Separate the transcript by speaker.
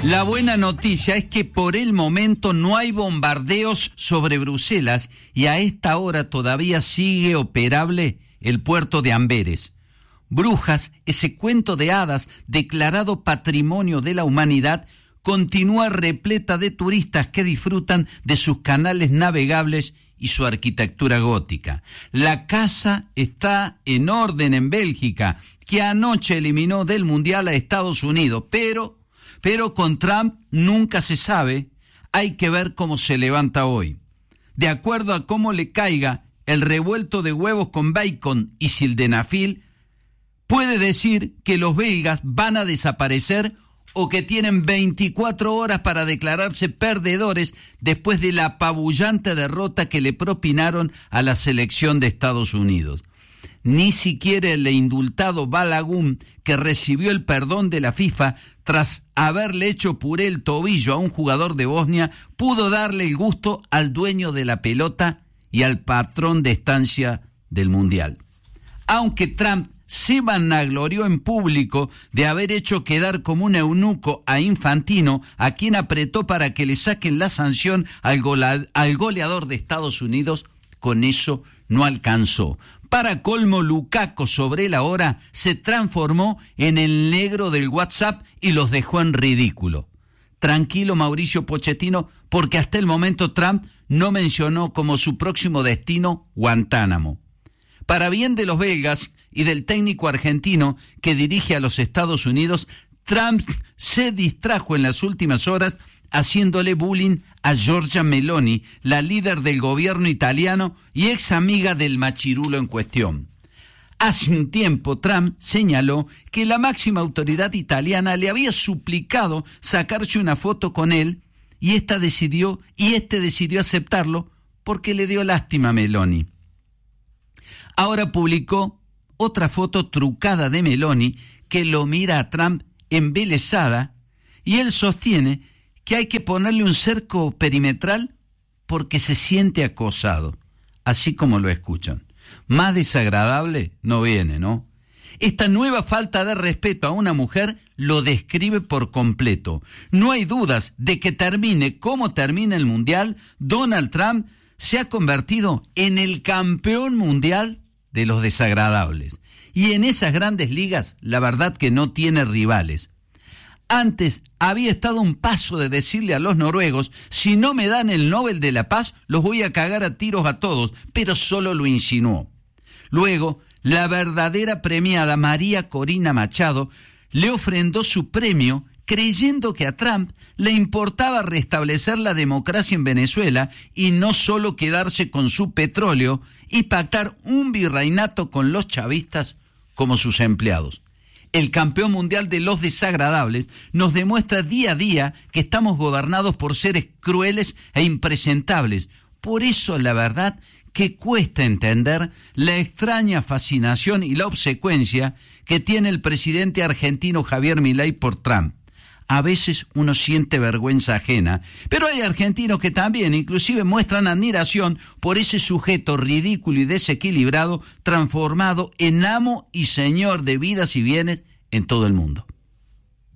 Speaker 1: La buena noticia es que por el momento no hay bombardeos sobre Bruselas y a esta hora todavía sigue operable el puerto de Amberes. Brujas, ese cuento de hadas declarado Patrimonio de la Humanidad, continúa repleta de turistas que disfrutan de sus canales navegables y su arquitectura gótica. La casa está en orden en Bélgica, que anoche eliminó del Mundial a Estados Unidos, pero con Trump nunca se sabe. Hay que ver cómo se levanta hoy. De acuerdo a cómo le caiga el revuelto de huevos con bacon y sildenafil, puede decir que los belgas van a desaparecer o que tienen 24 horas para declararse perdedores después de la apabullante derrota que le propinaron a la selección de Estados Unidos. Ni siquiera el indultado Balagun, que recibió el perdón de la FIFA tras haberle hecho puré el tobillo a un jugador de Bosnia, pudo darle el gusto al dueño de la pelota y al patrón de estancia del Mundial. Aunque Trump se vanaglorió en público de haber hecho quedar como un eunuco a Infantino, a quien apretó para que le saquen la sanción al goleador de Estados Unidos, con eso no alcanzó. Para colmo, Lukaku sobre la hora se transformó en el negro del WhatsApp y los dejó en ridículo. Tranquilo Mauricio Pochettino, porque hasta el momento Trump no mencionó como su próximo destino Guantánamo. Para bien de los belgas y del técnico argentino que dirige a los Estados Unidos, Trump se distrajo en las últimas horas haciéndole bullying a Giorgia Meloni, la líder del gobierno italiano y ex amiga del machirulo en cuestión. Hace un tiempo Trump señaló que la máxima autoridad italiana le había suplicado sacarse una foto con él y este decidió aceptarlo porque le dio lástima a Meloni. Ahora publicó otra foto trucada de Meloni que lo mira a Trump embelesada y él sostiene que hay que ponerle un cerco perimetral porque se siente acosado, así como lo escuchan. Más desagradable no viene, ¿no? Esta nueva falta de respeto a una mujer lo describe por completo. No hay dudas de que termine como termina el Mundial, Donald Trump se ha convertido en el campeón mundial de los desagradables. Y en esas grandes ligas, la verdad que no tiene rivales. Antes había estado a un paso de decirle a los noruegos, si no me dan el Nobel de la Paz, los voy a cagar a tiros a todos, pero solo lo insinuó. Luego, la verdadera premiada María Corina Machado le ofrendó su premio creyendo que a Trump le importaba restablecer la democracia en Venezuela y no solo quedarse con su petróleo y pactar un virreinato con los chavistas como sus empleados. El campeón mundial de los desagradables nos demuestra día a día que estamos gobernados por seres crueles e impresentables. Por eso, la verdad, que cuesta entender la extraña fascinación y la obsecuencia que tiene el presidente argentino Javier Milei por Trump. A veces uno siente vergüenza ajena, pero hay argentinos que también inclusive muestran admiración por ese sujeto ridículo y desequilibrado transformado en amo y señor de vidas y bienes en todo el mundo.